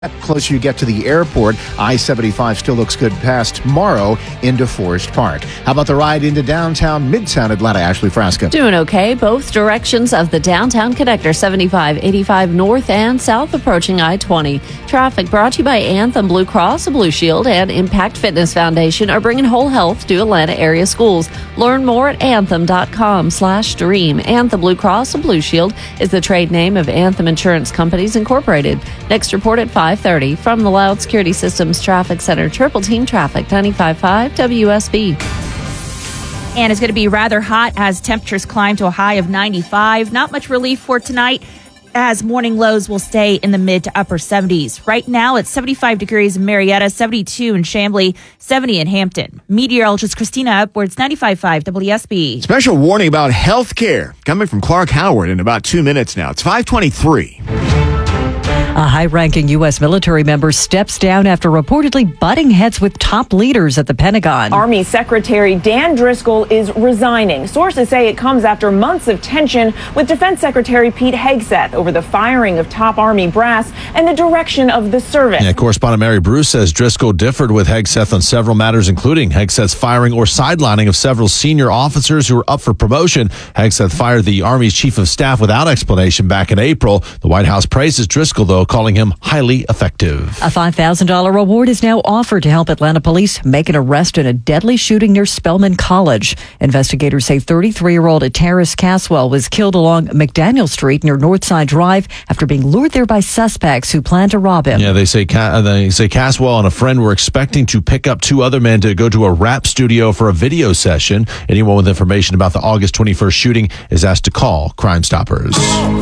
Closer you get to the airport, I-75 still looks good past Morrow into Forest Park. How about the ride into downtown Midtown Atlanta? Ashley Frasca. Doing okay. Both directions of the downtown connector, 75, 85 north and south approaching I-20. Traffic brought to you by Anthem Blue Cross, Blue Shield, and Impact Fitness Foundation are bringing whole health to Atlanta area schools. Learn more at anthem.com/dream. Anthem Blue Cross, Blue Shield is the trade name of Anthem Insurance Companies Incorporated. Next report at 5:30 from the Loud Security Systems Traffic Center. Triple Team Traffic, 95.5 WSB. And it's going to be rather hot as temperatures climb to a high of 95. Not much relief for tonight, as morning lows will stay in the mid to upper 70s. Right now, it's 75 degrees in Marietta, 72 in Chamblee, 70 in Hampton. Meteorologist Christina Upwards, 95.5 WSB. Special warning about health care coming from Clark Howard in about 2 minutes now. It's 5:23. A high-ranking U.S. military member steps down after reportedly butting heads with top leaders at the Pentagon. Army Secretary Dan Driscoll is resigning. Sources say it comes after months of tension with Defense Secretary Pete Hegseth over the firing of top Army brass and the direction of the service. Yeah, correspondent Mary Bruce says Driscoll differed with Hegseth on several matters, including Hegseth's firing or sidelining of several senior officers who were up for promotion. Hegseth fired the Army's chief of staff without explanation back in April. The White House praises Driscoll, though, calling him highly effective. A $5,000 reward is now offered to help Atlanta police make an arrest in a deadly shooting near Spelman College. Investigators say 33-year-old Terrace Caswell was killed along McDaniel Street near Northside Drive after being lured there by suspects who planned to rob him. Yeah, they say Caswell and a friend were expecting to pick up two other men to go to a rap studio for a video session. Anyone with information about the August 21st shooting is asked to call Crime Stoppers.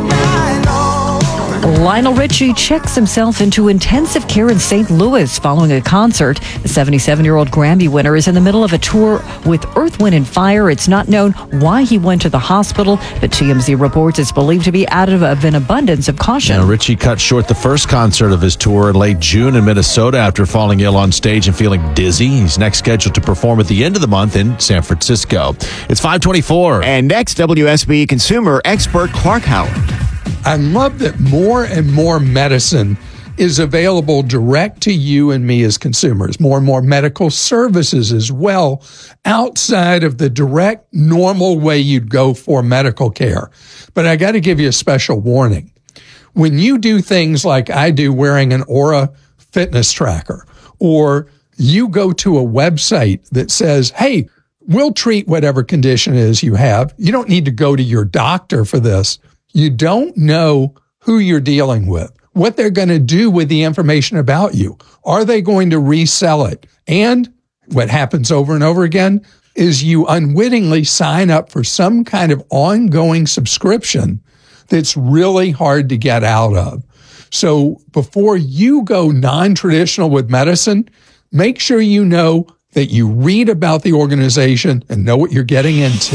Lionel Richie checks himself into intensive care in St. Louis following a concert. The 77-year-old Grammy winner is in the middle of a tour with Earth, Wind & Fire. It's not known why he went to the hospital, but TMZ reports it's believed to be out of an abundance of caution. Now, Richie cut short the first concert of his tour in late June in Minnesota after falling ill on stage and feeling dizzy. He's next scheduled to perform at the end of the month in San Francisco. It's 5:24. And next, WSB consumer expert Clark Howard. I love that more and more medicine is available direct to you and me as consumers. More and more medical services as well, outside of the direct, normal way you'd go for medical care. But I got to give you a special warning. When you do things like I do, wearing an Aura fitness tracker, or you go to a website that says, hey, we'll treat whatever condition it is you have. You don't need to go to your doctor for this. You don't know who you're dealing with, what they're going to do with the information about you. Are they going to resell it? And what happens over and over again is you unwittingly sign up for some kind of ongoing subscription that's really hard to get out of. So before you go non-traditional with medicine, make sure you know that you read about the organization and know what you're getting into.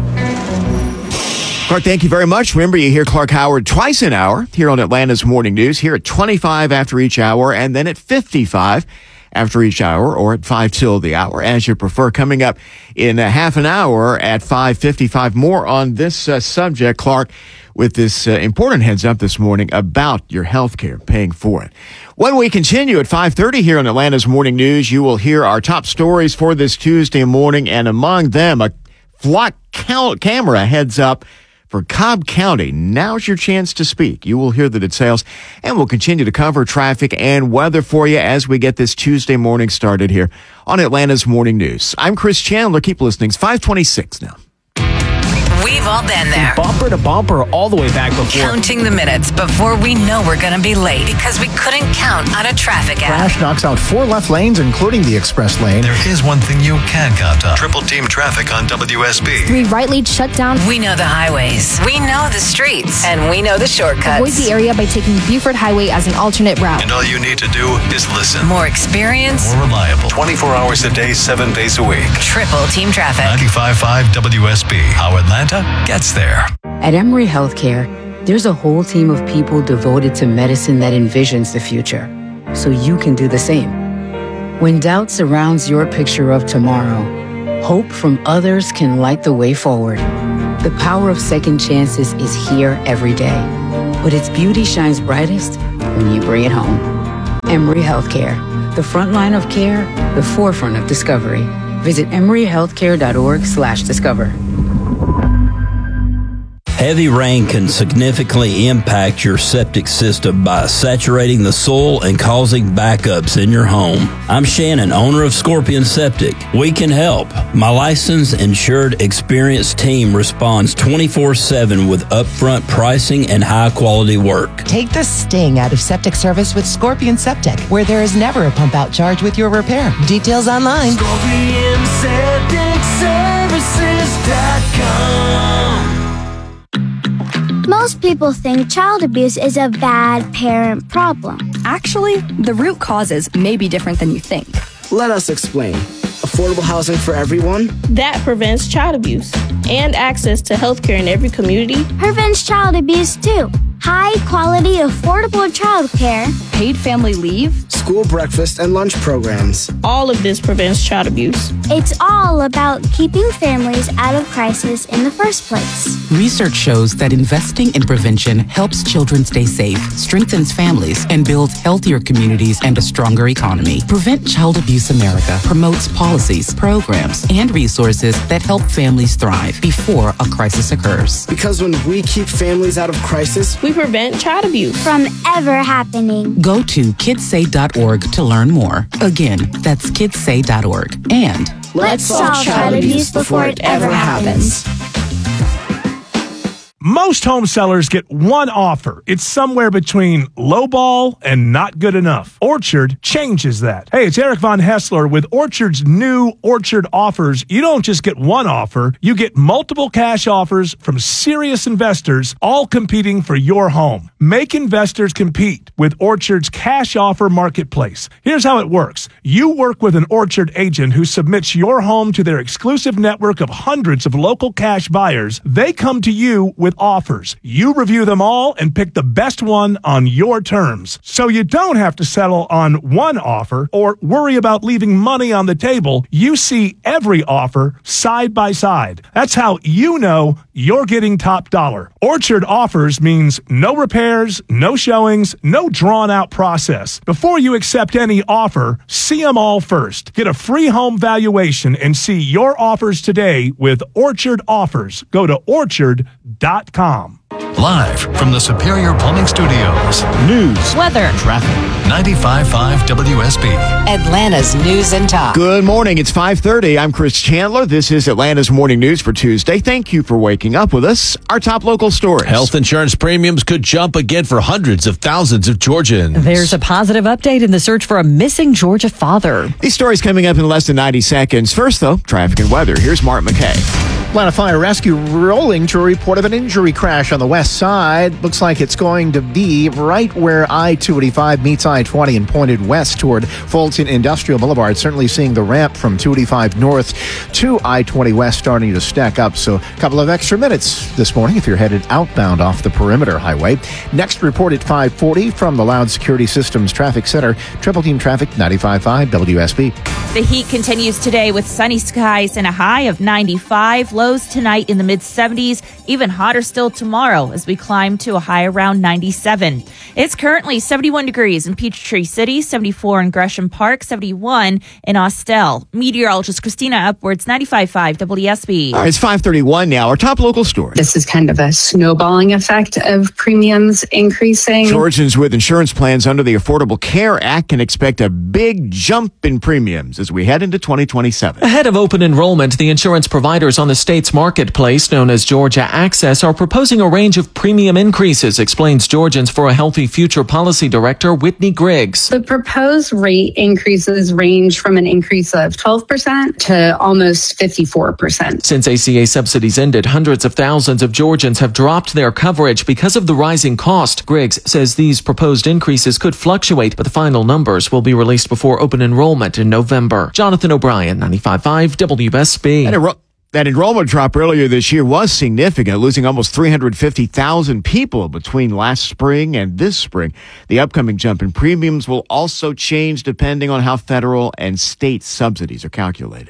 Clark, thank you very much. Remember, you hear Clark Howard twice an hour here on Atlanta's Morning News, here at 25 after each hour, and then at 55 after each hour, or at 5 till the hour, as you prefer. Coming up in a half an hour at 5:55, more on this subject, Clark, with this important heads up this morning about your health care, paying for it. When we continue at 5:30 here on Atlanta's Morning News, you will hear our top stories for this Tuesday morning, and among them, a flock camera heads up for Cobb County. Now's your chance to speak. You will hear the details, and we'll continue to cover traffic and weather for you as we get this Tuesday morning started here on Atlanta's Morning News. I'm Chris Chandler. Keep listening. It's 5:26 now. We've all been there. Bumper to bumper all the way back before. Counting the minutes before we know we're going to be late because we couldn't count on a traffic app. Crash knocks out 4 left lanes, including the express lane. There is one thing you can count on. Triple team traffic on WSB. 3 right lanes shut down. We know the highways. We know the streets. And we know the shortcuts. Avoid the area by taking Buford Highway as an alternate route. And all you need to do is listen. More experience. More reliable. 24 hours a day, 7 days a week. Triple team traffic. 95.5 WSB. How Atlanta gets there. At Emory Healthcare, there's a whole team of people devoted to medicine that envisions the future, so you can do the same. When doubt surrounds your picture of tomorrow, hope from others can light the way forward. The power of second chances is here every day, but its beauty shines brightest when you bring it home. Emory Healthcare. The front line of care, the forefront of discovery. Visit emoryhealthcare.org/discover. Heavy rain can significantly impact your septic system by saturating the soil and causing backups in your home. I'm Shannon, owner of Scorpion Septic. We can help. My licensed, insured, experienced team responds 24/7 with upfront pricing and high-quality work. Take the sting out of septic service with Scorpion Septic, where there is never a pump-out charge with your repair. Details online. ScorpionSepticServices.com. Most people think child abuse is a bad parent problem. Actually, the root causes may be different than you think. Let us explain. Affordable housing for everyone? That prevents child abuse. And access to healthcare in every community prevents child abuse too. High quality, affordable childcare, paid family leave, school breakfast and lunch programs. All of this prevents child abuse. It's all about keeping families out of crisis in the first place. Research shows that investing in prevention helps children stay safe, strengthens families, and builds healthier communities and a stronger economy. Prevent Child Abuse America promotes policies, programs, and resources that help families thrive before a crisis occurs. Because when we keep families out of crisis, we prevent child abuse from ever happening. Go to kidssay.org to learn more. Again, that's kidssay.org. And let's solve child abuse before it ever happens. Most home sellers get one offer. It's somewhere between lowball and not good enough. Orchard changes that. Hey, it's Eric Von Hessler with Orchard's new Orchard offers. You don't just get one offer. You get multiple cash offers from serious investors, all competing for your home. Make investors compete with Orchard's cash offer marketplace. Here's how it works. You work with an Orchard agent who submits your home to their exclusive network of hundreds of local cash buyers. They come to you with offers. You review them all and pick the best one on your terms. So you don't have to settle on one offer or worry about leaving money on the table. You see every offer side by side. That's how you know you're getting top dollar. Orchard offers means no repairs, no showings, no drawn out process. Before you accept any offer, see them all first. Get a free home valuation and see your offers today with Orchard Offers. Go to orchard.com. Live from the Superior Plumbing Studios. News, weather, traffic. 95.5 WSB. Atlanta's News and Talk. Good morning. It's 5:30. I'm Chris Chandler. This is Atlanta's Morning News for Tuesday. Thank you for waking up with us. Our top local stories. Health insurance premiums could jump again for hundreds of thousands of Georgians. There's a positive update in the search for a missing Georgia father. These stories coming up in less than 90 seconds. First, though, traffic and weather. Here's Mark McKay. Atlanta Fire Rescue rolling to a report of an injury crash on the west side. Looks like it's going to be right where I-285 meets I-20 and pointed west toward Fulton Industrial Boulevard. Certainly seeing the ramp from 285 north to I-20 west starting to stack up. So a couple of extra minutes this morning if you're headed outbound off the Perimeter Highway. Next report at 5:40 from the Loud Security Systems Traffic Center. Triple Team Traffic, 95.5 WSB. The heat continues today with sunny skies and a high of 95. Lows tonight in the mid-70s, even hotter still tomorrow as we climb to a high around 97. It's currently 71 degrees in Peachtree City, 74 in Gresham Park, 71 in Austell. Meteorologist Christina Upwards, 95.5 WSB. All right, it's 5:31 now. Our top local story. This is kind of a snowballing effect of premiums increasing. Georgians with insurance plans under the Affordable Care Act can expect a big jump in premiums as we head into 2027. Ahead of open enrollment, the insurance providers on the state's marketplace, known as Georgia Access, are proposing a range of premium increases, explains Georgians for a Healthy Future Policy Director Whitney Griggs. The proposed rate increases range from an increase of 12% to almost 54%. Since ACA subsidies ended, hundreds of thousands of Georgians have dropped their coverage because of the rising cost. Griggs says these proposed increases could fluctuate, but the final numbers will be released before open enrollment in November. Jonathan O'Brien, 95.5 WSB. That enrollment drop earlier this year was significant, losing almost 350,000 people between last spring and this spring. The upcoming jump in premiums will also change depending on how federal and state subsidies are calculated.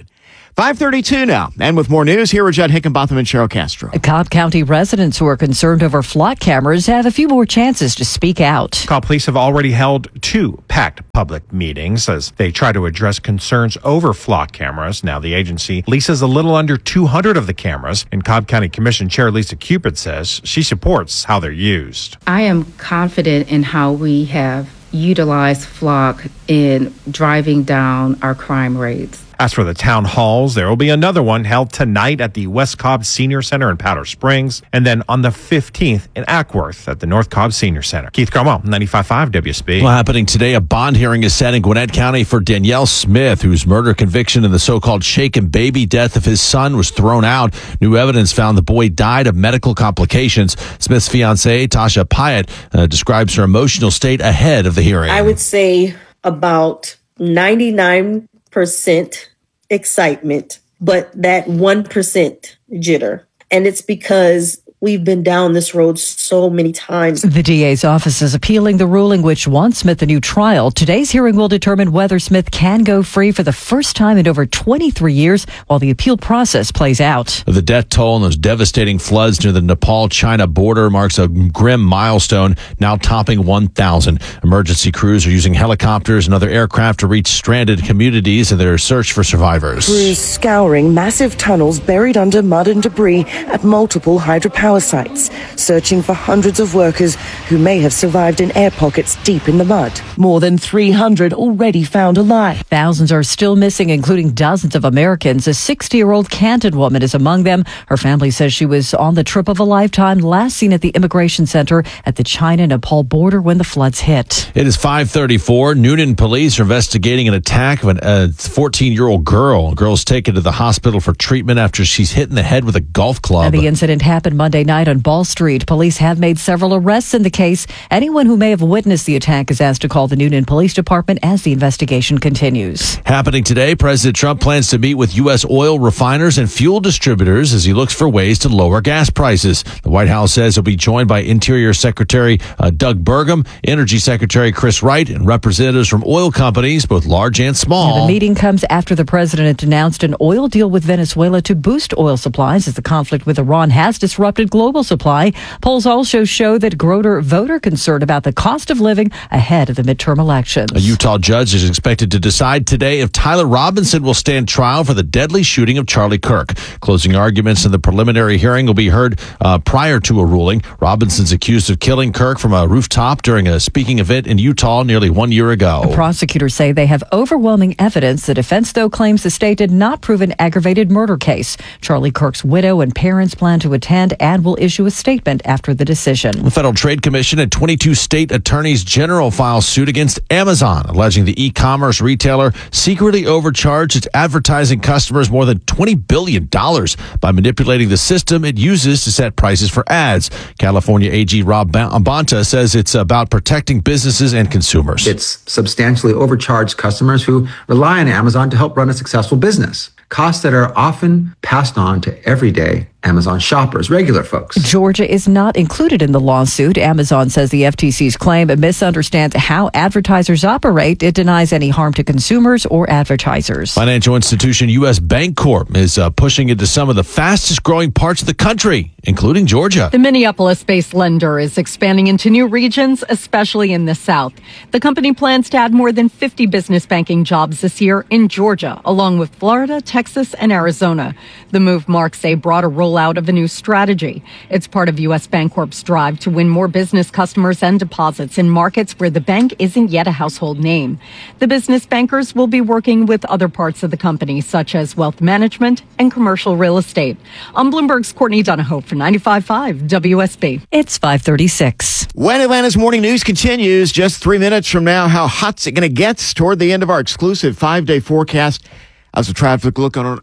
5:32 now. And with more news, here are Judd Hickenbotham and Cheryl Castro. Cobb County residents who are concerned over flock cameras have a few more chances to speak out. Cobb police have already held 2 packed public meetings as they try to address concerns over flock cameras. Now, the agency leases a little under 200 of the cameras, and Cobb County Commission Chair Lisa Cupid says she supports how they're used. I am confident in how we have utilized flock in driving down our crime rates. As for the town halls, there will be another one held tonight at the West Cobb Senior Center in Powder Springs, and then on the 15th in Ackworth at the North Cobb Senior Center. Keith Cromwell, 95.5 WSB. Well, happening today, a bond hearing is set in Gwinnett County for Danielle Smith, whose murder conviction in the so-called shaken baby death of his son was thrown out. New evidence found the boy died of medical complications. Smith's fiancée, Tasha Pyatt, describes her emotional state ahead of the hearing. I would say about 99% excitement, but that 1% jitter. And it's because we've been down this road so many times. The DA's office is appealing the ruling which won Smith a new trial. Today's hearing will determine whether Smith can go free for the first time in over 23 years while the appeal process plays out. The death toll in those devastating floods near the Nepal-China border marks a grim milestone, now topping 1,000. Emergency crews are using helicopters and other aircraft to reach stranded communities in their search for survivors. Crews scouring massive tunnels buried under mud and debris at multiple hydropower sites, searching for hundreds of workers who may have survived in air pockets deep in the mud. More than 300 already found alive. Thousands are still missing, including dozens of Americans. A 60-year-old Canton woman is among them. Her family says she was on the trip of a lifetime, last seen at the immigration center at the China-Nepal border when the floods hit. It is 5:34. Noonan police are investigating an attack of a 14-year-old girl. The girl's taken to the hospital for treatment after she's hit in the head with a golf club. The incident happened Monday night on Ball Street. Police have made several arrests in the case. Anyone who may have witnessed the attack is asked to call the Noonan Police Department as the investigation continues. Happening today, President Trump plans to meet with U.S. oil refiners and fuel distributors as he looks for ways to lower gas prices. The White House says he'll be joined by Interior Secretary Doug Burgum, Energy Secretary Chris Wright, and representatives from oil companies, both large and small. The meeting comes after the president announced an oil deal with Venezuela to boost oil supplies as the conflict with Iran has disrupted global supply. Polls also show that greater voter concern about the cost of living ahead of the midterm elections. A Utah judge is expected to decide today if Tyler Robinson will stand trial for the deadly shooting of Charlie Kirk. Closing arguments in the preliminary hearing will be heard prior to a ruling. Robinson's accused of killing Kirk from a rooftop during a speaking event in Utah nearly 1 year ago. Prosecutors say they have overwhelming evidence. The defense, though, claims the state did not prove an aggravated murder case. Charlie Kirk's widow and parents plan to attend and will issue a statement after the decision. The Federal Trade Commission and 22 state attorneys general file suit against Amazon, alleging the e-commerce retailer secretly overcharged its advertising customers more than $20 billion by manipulating the system it uses to set prices for ads. California AG Rob Bonta says it's about protecting businesses and consumers. It's substantially overcharged customers who rely on Amazon to help run a successful business. Costs that are often passed on to everyday Amazon shoppers, regular folks. Georgia is not included in the lawsuit. Amazon says the FTC's claim misunderstands how advertisers operate. It denies any harm to consumers or advertisers. Financial institution U.S. Bancorp is pushing into some of the fastest growing parts of the country, including Georgia. The Minneapolis-based lender is expanding into new regions, especially in the South. The company plans to add more than 50 business banking jobs this year in Georgia, along with Florida, Texas, and Arizona. The move marks a broader rollout of a new strategy. It's part of U.S. Bancorp's drive to win more business customers and deposits in markets where the bank isn't yet a household name. The business bankers will be working with other parts of the company, such as wealth management and commercial real estate. I'm Bloomberg's Courtney Donahoe for 95.5 WSB. It's 5:36. When Atlanta's morning news continues, just 3 minutes from now, how hot's it going to get toward the end of our exclusive 5-day forecast? As a traffic look on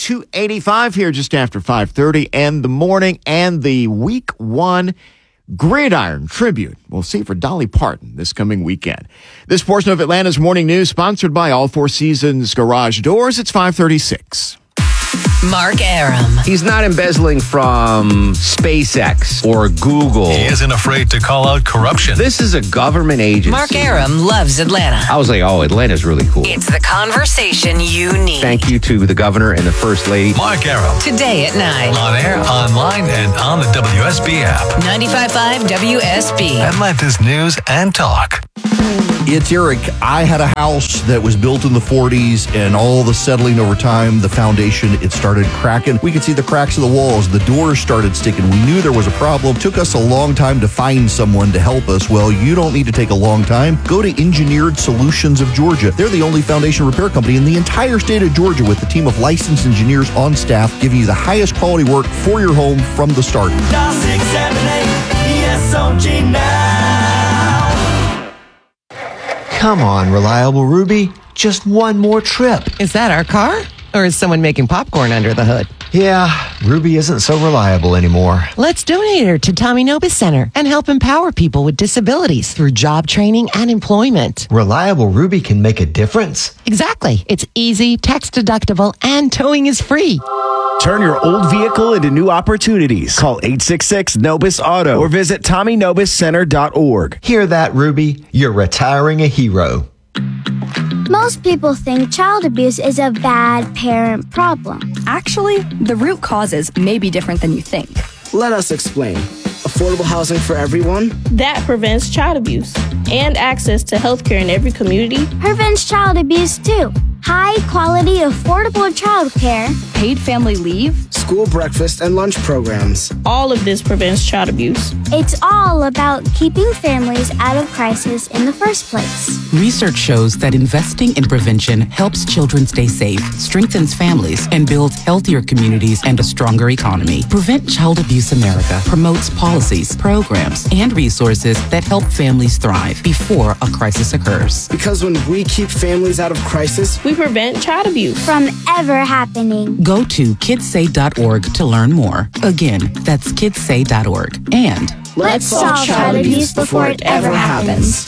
I-285 here just after 5:30 and the morning and the week 1 Gridiron Tribute. We'll see for Dolly Parton this coming weekend. This portion of Atlanta's morning news sponsored by All Four Seasons Garage Doors. It's 5:36. Mark Arum. He's not embezzling from SpaceX or Google. He isn't afraid to call out corruption. This is a government agency. Mark Arum loves Atlanta. I was like, oh, Atlanta's really cool. It's the conversation you need. Thank you to the governor and the first lady. Mark Arum. Today at 9. On air, online, and on the WSB app. 95.5 WSB. Atlanta's News and Talk. It's Eric. I had a house that was built in the 40s, and all the settling over time, the foundation, it started cracking. We could see the cracks in the walls. The doors started sticking. We knew there was a problem. Took us a long time to find someone to help us. Well, you don't need to take a long time. Go to Engineered Solutions of Georgia. They're the only foundation repair company in the entire state of Georgia with a team of licensed engineers on staff giving you the highest quality work for your home from the start. 678 ESOG now. Come on, Reliable Ruby. Just one more trip. Is that our car? Or is someone making popcorn under the hood? Yeah, Ruby isn't so reliable anymore. Let's donate her to Tommy Nobis Center and help empower people with disabilities through job training and employment. Reliable Ruby can make a difference. Exactly. It's easy, tax deductible, and towing is free. Turn your old vehicle into new opportunities. Call 866-NOBIS-AUTO or visit TommyNobisCenter.org. Hear that, Ruby? You're retiring a hero. Most people think child abuse is a bad parent problem. Actually, the root causes may be different than you think. Let us explain. Affordable housing for everyone that prevents child abuse and access to healthcare in every community prevents child abuse too. High quality, affordable childcare, paid family leave, school breakfast and lunch programs. All of this prevents child abuse. It's all about keeping families out of crisis in the first place. Research shows that investing in prevention helps children stay safe, strengthens families, and builds healthier communities and a stronger economy. Prevent Child Abuse America promotes policies, programs, and resources that help families thrive before a crisis occurs. Because when we keep families out of crisis, we prevent child abuse from ever happening. Go to kidssay.org to learn more. Again, that's kidssay.org. And let's solve child abuse before it ever happens.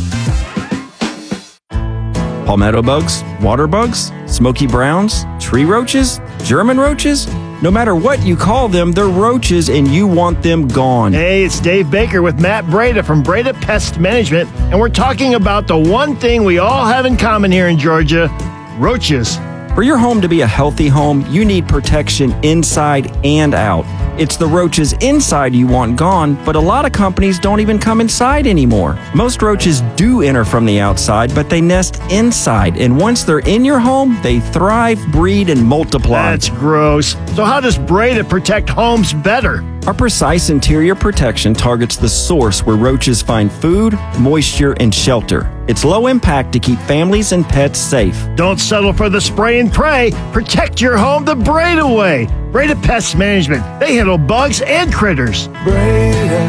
Palmetto bugs, water bugs, smoky browns, tree roaches, German roaches. No matter what you call them, they're roaches and you want them gone. Hey, it's Dave Baker with Matt Breda from Breda Pest Management, and we're talking about the one thing we all have in common here in Georgia, roaches. For your home to be a healthy home, you need protection inside and out. It's the roaches inside you want gone, but a lot of companies don't even come inside anymore. Most roaches do enter from the outside, but they nest inside, and once they're in your home, they thrive, breed, and multiply. That's gross. So how does Breda protect homes better? Our precise interior protection targets the source where roaches find food, moisture, and shelter. It's low impact to keep families and pets safe. Don't settle for the spray and pray. Protect your home the Breda way. Breda Pest Management. They handle bugs and critters. Breda,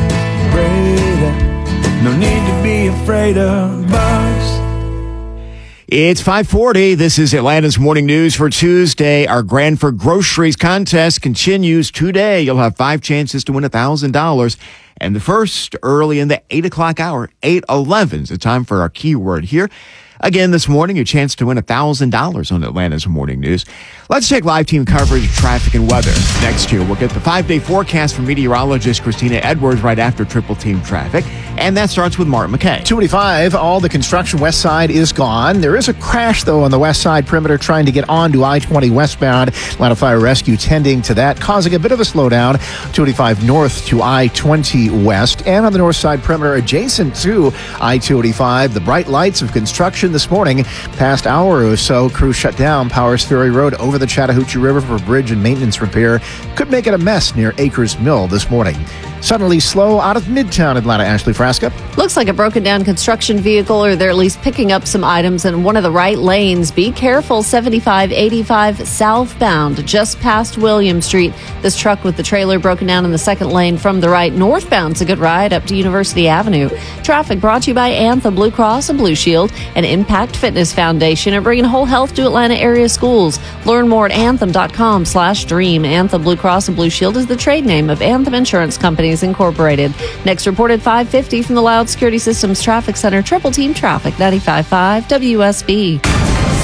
no need to be afraid of bugs. It's 5:40. This is Atlanta's Morning News for Tuesday. Our Grand for Groceries contest continues today. You'll have 5 chances to win $1,000. And the first early in the 8 o'clock hour, 8:11 is the time for our keyword here. Again, this morning, a chance to win $1,000 on Atlanta's Morning News. Let's take live team coverage of traffic and weather. Next year, we'll get the 5-day forecast from meteorologist Christina Edwards right after Triple Team Traffic. And that starts with Mark McKay. 285, all the construction west side is gone. There is a crash, though, on the west side perimeter trying to get onto I-20 westbound. Atlanta Fire Rescue tending to that, causing a bit of a slowdown. 285 north to I-20 west. And on the north side perimeter adjacent to I-285, the bright lights of construction this morning. Past hour or so, crews shut down Powers Ferry Road over the Chattahoochee River for bridge and maintenance repair. Could make it a mess near Acres Mill this morning. Suddenly slow out of Midtown Atlanta. Ashley Frasca. Looks like a broken down construction vehicle, or they're at least picking up some items in one of the right lanes. Be careful, 7585 southbound, just past William Street. This truck with the trailer broken down in the second lane from the right. Northbound, it's a good ride up to University Avenue. Traffic brought to you by Anthem Blue Cross and Blue Shield and Impact Fitness Foundation, and bringing whole health to Atlanta area schools. Learn more at anthem.com/dream. Anthem Blue Cross and Blue Shield is the trade name of Anthem Insurance Companies Incorporated. Next reported 5:50 from the Loud Security Systems Traffic Center. Triple Team Traffic, 95.5 WSB.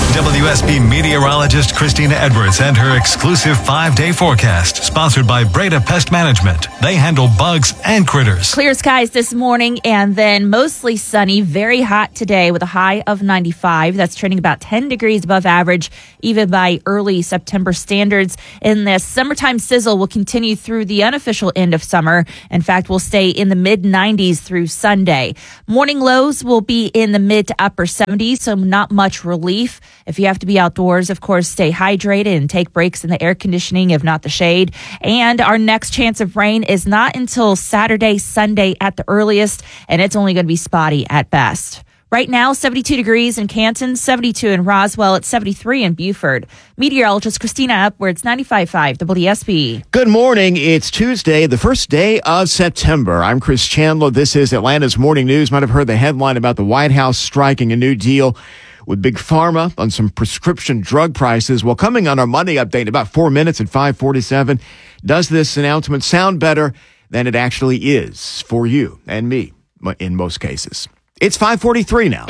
WSB meteorologist Christina Edwards and her exclusive 5-day forecast, sponsored by Breda Pest Management. They handle bugs and critters. Clear skies this morning and then mostly sunny, very hot today with a high of 95. That's trending about 10 degrees above average, even by early September standards. And this summertime sizzle will continue through the unofficial end of summer. In fact, we'll stay in the mid-90s through Sunday. Morning lows will be in the mid to upper 70s, so not much relief. If you have to be outdoors, of course, stay hydrated and take breaks in the air conditioning, if not the shade. And our next chance of rain is not until Saturday, Sunday at the earliest, and it's only going to be spotty at best. Right now, 72 degrees in Canton, 72 in Roswell, it's 73 in Beaufort. Meteorologist Christina Upwards, 95.5 WSB. Good morning. It's Tuesday, the first day of September. I'm Chris Chandler. This is Atlanta's Morning News. Might have heard the headline about the White House striking a new deal with Big Pharma on some prescription drug prices. Well, coming on our Monday update in about 4 minutes at 5:47, does this announcement sound better than it actually is for you and me in most cases? It's 5:43 now.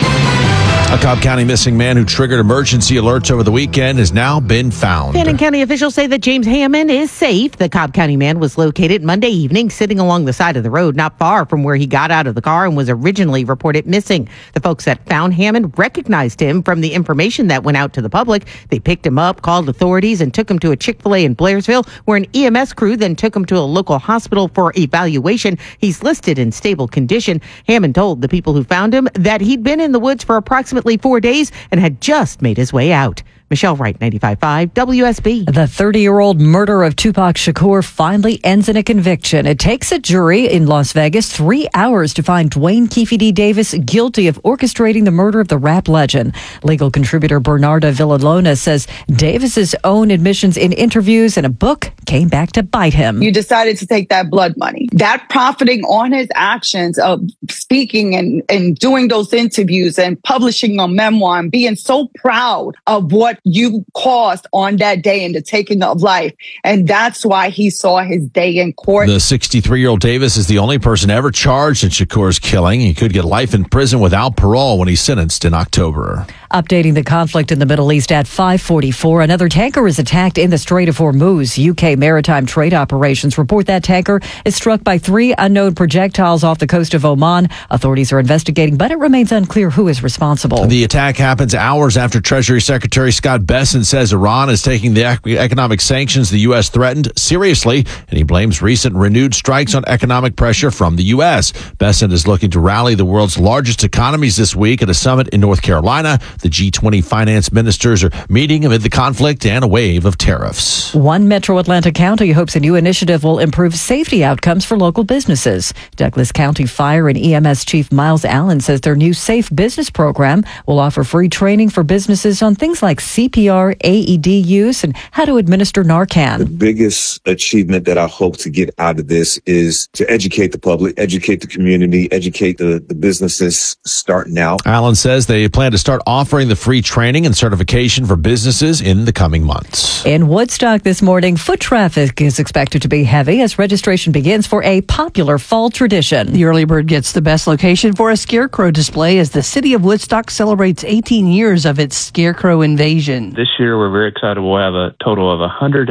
A Cobb County missing man who triggered emergency alerts over the weekend has now been found. Fannin County officials say that James Hammond is safe. The Cobb County man was located Monday evening sitting along the side of the road not far from where he got out of the car and was originally reported missing. The folks that found Hammond recognized him from the information that went out to the public. They picked him up, called authorities, and took him to a Chick-fil-A in Blairsville, where an EMS crew then took him to a local hospital for evaluation. He's listed in stable condition. Hammond told the people who found him that he'd been in the woods for approximately 4 days and had just made his way out. Michelle Wright, 95.5 WSB. The 30-year-old murder of Tupac Shakur finally ends in a conviction. It takes a jury in Las Vegas 3 hours to find Dwayne Keefe D. Davis guilty of orchestrating the murder of the rap legend. Legal contributor Bernarda Villalona says Davis's own admissions in interviews and a book came back to bite him. You decided to take that blood money. That profiting on his actions of speaking and doing those interviews and publishing a memoir and being so proud of what you caused on that day in the taking of life. And that's why he saw his day in court. The 63-year-old Davis is the only person ever charged in Shakur's killing. He could get life in prison without parole when he's sentenced in October. Updating the conflict in the Middle East at 5:44. Another tanker is attacked in the Strait of Hormuz. UK maritime trade operations report that tanker is struck by 3 unknown projectiles off the coast of Oman. Authorities are investigating, but it remains unclear who is responsible. The attack happens hours after Treasury Secretary Scott Bessent says Iran is taking the economic sanctions the U.S. threatened seriously, and he blames recent renewed strikes on economic pressure from the U.S. Bessent is looking to rally the world's largest economies this week at a summit in North Carolina. The G20 finance ministers are meeting amid the conflict and a wave of tariffs. One Metro Atlanta county hopes a new initiative will improve safety outcomes for local businesses. Douglas County Fire and EMS Chief Miles Allen says their new Safe Business program will offer free training for businesses on things like CPR, AED use, and how to administer Narcan. The biggest achievement that I hope to get out of this is to educate the public, educate the community, educate the businesses starting out. Allen says they plan to start offering the free training and certification for businesses in the coming months. In Woodstock this morning, foot traffic is expected to be heavy as registration begins for a popular fall tradition. The early bird gets the best location for a scarecrow display as the city of Woodstock celebrates 18 years of its scarecrow invasion. This year, we're very excited. We'll have a total of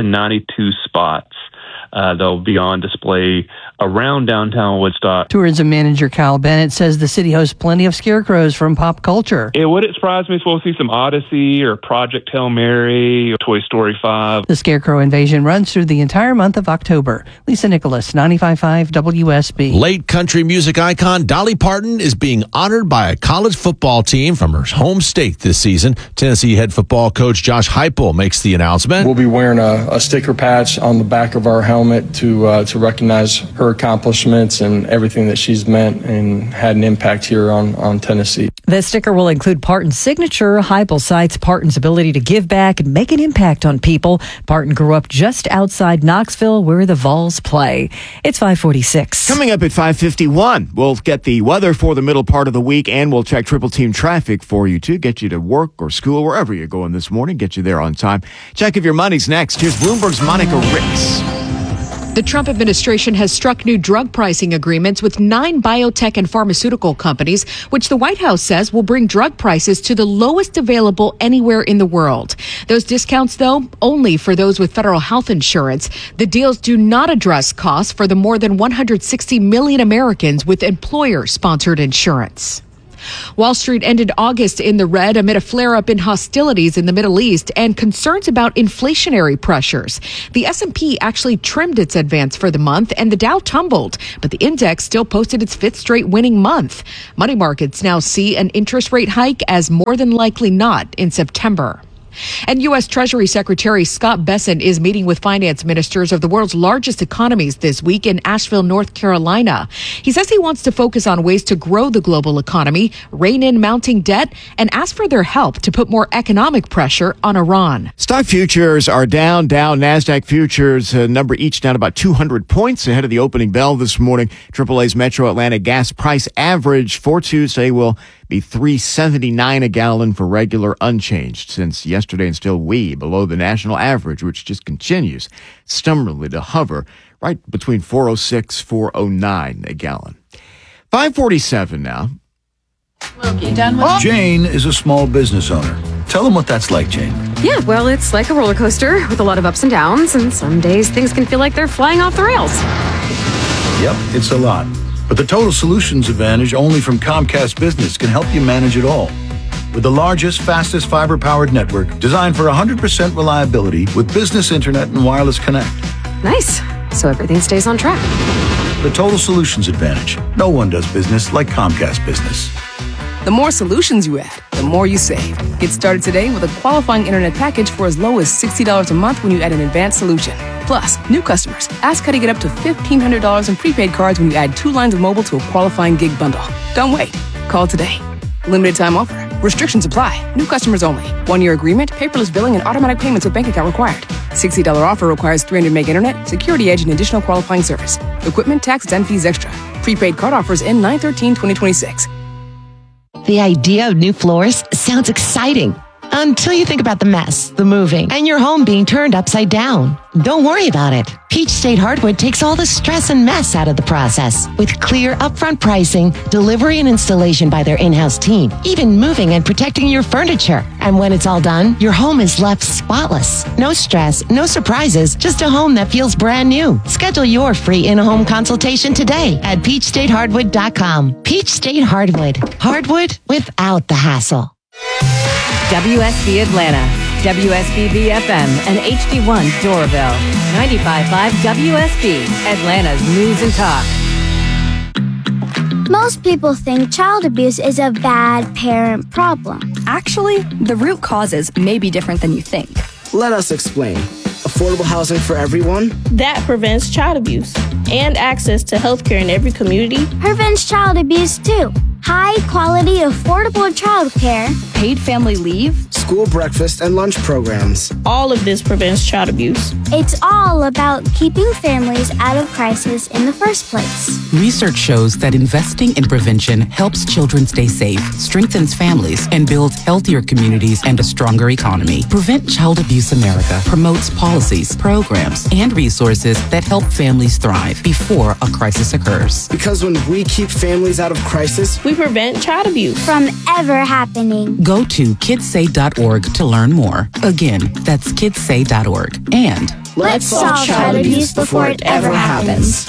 192 spots. They'll be on display around downtown Woodstock. Tourism manager Kyle Bennett says the city hosts plenty of scarecrows from pop culture. It wouldn't surprise me if we'll see some Odyssey or Project Hail Mary or Toy Story 5. The scarecrow invasion runs through the entire month of October. Lisa Nicholas, 95.5 WSB. Late country music icon Dolly Parton is being honored by a college football team from her home state this season. Tennessee head football coach Josh Heupel makes the announcement. We'll be wearing a sticker patch on the back of our helmet to recognize her accomplishments and everything that she's meant and had an impact here on Tennessee. The sticker will include Parton's signature. Heupel cites Parton's ability to give back and make an impact on people. Parton grew up just outside Knoxville, where the Vols play. It's 5:46. Coming up at 5:51, we'll get the weather for the middle part of the week, and we'll check triple team traffic for you, too. Get you to work or school, wherever you're going this morning. Get you there on time. Check if your money's next. Here's Bloomberg's Monica Ricks. The Trump administration has struck new drug pricing agreements with 9 biotech and pharmaceutical companies, which the White House says will bring drug prices to the lowest available anywhere in the world. Those discounts, though, only for those with federal health insurance. The deals do not address costs for the more than 160 million Americans with employer-sponsored insurance. Wall Street ended August in the red amid a flare-up in hostilities in the Middle East and concerns about inflationary pressures. The S&P actually trimmed its advance for the month and the Dow tumbled, but the index still posted its 5th straight winning month. Money markets now see an interest rate hike as more than likely not in September. And U.S. Treasury Secretary Scott Bessent is meeting with finance ministers of the world's largest economies this week in Asheville, North Carolina. He says he wants to focus on ways to grow the global economy, rein in mounting debt, and ask for their help to put more economic pressure on Iran. Stock futures are down. Dow, NASDAQ futures, number each down about 200 points ahead of the opening bell this morning. AAA's Metro Atlanta gas price average for Tuesday will be $3.79 a gallon for regular, unchanged since yesterday, and still way below the national average, which just continues stubbornly to hover right between $4.06, $4.09 a gallon. 5:47 now. Jane is a small business owner. Tell them what that's like, Jane. Yeah, well, it's like a roller coaster with a lot of ups and downs, and some days things can feel like they're flying off the rails. Yep, it's a lot. But the Total Solutions Advantage only from Comcast Business can help you manage it all. With the largest, fastest fiber-powered network designed for 100% reliability with business internet and wireless connect. Nice. So everything stays on track. The Total Solutions Advantage. No one does business like Comcast Business. The more solutions you add, the more you save. Get started today with a qualifying internet package for as low as $60 a month when you add an advanced solution. Plus, new customers, ask how to get up to $1,500 in prepaid cards when you add 2 lines of mobile to a qualifying gig bundle. Don't wait. Call today. Limited time offer. Restrictions apply. New customers only. 1-year agreement, paperless billing, and automatic payments with bank account required. $60 offer requires 300 meg internet, security edge, and additional qualifying service. Equipment, taxes, and fees extra. Prepaid card offers end 9/13/2026. The idea of new floors sounds exciting until you think about the mess, the moving, and your home being turned upside down. Don't worry about it. Peach State Hardwood takes all the stress and mess out of the process with clear upfront pricing, delivery and installation by their in-house team, even moving and protecting your furniture. And when it's all done, your home is left spotless. No stress, no surprises, just a home that feels brand new. Schedule your free in-home consultation today at peachstatehardwood.com. Peach State Hardwood. Hardwood without the hassle. WSB Atlanta, WSB BFM, and HD1 Doraville. 95.5 WSB, Atlanta's News and Talk. Most people think child abuse is a bad parent problem. Actually, the root causes may be different than you think. Let us explain. Affordable housing for everyone? That prevents child abuse and access to healthcare in every community. Prevents child abuse too. High quality, affordable childcare. Paid family leave. School breakfast and lunch programs. All of this prevents child abuse. It's all about keeping families out of crisis in the first place. Research shows that investing in prevention helps children stay safe, strengthens families, and builds healthier communities and a stronger economy. Prevent Child Abuse America promotes policies, programs, and resources that help families thrive before a crisis occurs. Because when we keep families out of crisis, we prevent child abuse from ever happening. Go to kidssay.org to learn more. Again, that's kidssay.org. And let's solve child abuse before it ever happens.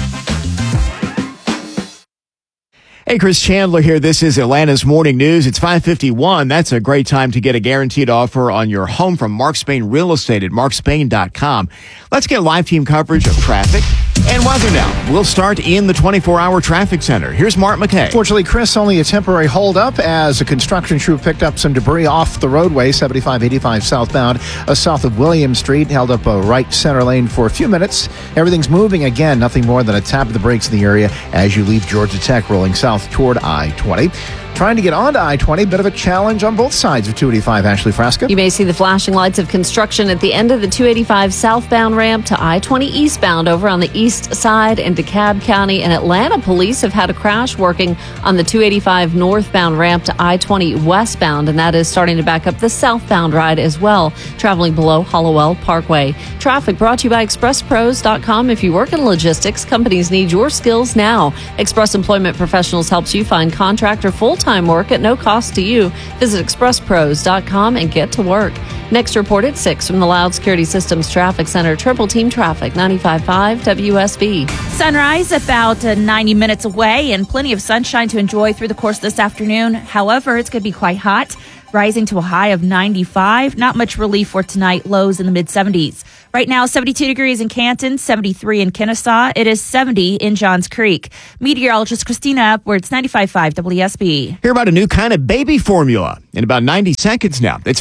Hey, Chris Chandler here. This is Atlanta's Morning News. It's 5:51. That's a great time to get a guaranteed offer on your home from Mark Spain Real Estate at markspain.com. Let's get live team coverage of traffic and weather now. We'll start in the 24-hour traffic center. Here's Mark McKay. Fortunately, Chris, only a temporary holdup as a construction crew picked up some debris off the roadway, 7585 southbound, south of William Street, held up a right center lane for a few minutes. Everything's moving again, nothing more than a tap of the brakes in the area as you leave Georgia Tech rolling south toward I-20. Trying to get onto I-20, bit of a challenge on both sides of 285. Ashley Frasca. You may see the flashing lights of construction at the end of the 285 southbound ramp to I-20 eastbound over on the east east side in DeKalb County. And Atlanta police have had a crash working on the 285 northbound ramp to I-20 westbound, and that is starting to back up the southbound ride as well, traveling below Hollowell Parkway. Traffic brought to you by ExpressPros.com. If you work in logistics, companies need your skills now. Express Employment Professionals helps you find contract or full-time work at no cost to you. Visit ExpressPros.com and get to work. Next report at 6 from the Loud Security Systems Traffic Center. Triple Team Traffic, 95.5 WSB. Sunrise about 90 minutes away and plenty of sunshine to enjoy through the course of this afternoon. However, it's going to be quite hot, rising to a high of 95. Not much relief for tonight, lows in the mid-70s. Right now, 72 degrees in Canton, 73 in Kennesaw. It is 70 in Johns Creek. Meteorologist Christina Upwards, 95.5 WSB. Hear about a new kind of baby formula in about 90 seconds now. It's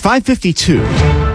5:52.